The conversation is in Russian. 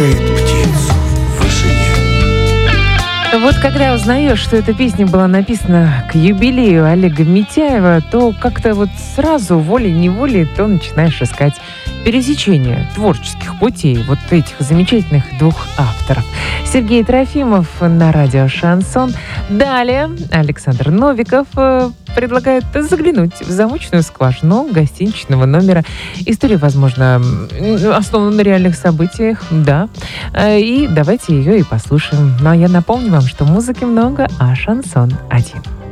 чирикает птица в вышине. Вот когда узнаешь, что эта песня была написана к юбилею Олега Митяева, то как-то вот сразу волей-неволей то начинаешь искать пересечение творческих путей вот этих замечательных двух авторов. Сергей Трофимов на радио «Шансон». Далее Александр Новиков предлагает заглянуть в замочную скважину гостиничного номера. История, возможно, основана на реальных событиях, да. И давайте ее и послушаем. Ну а я напомню вам, что музыки много, а шансон один.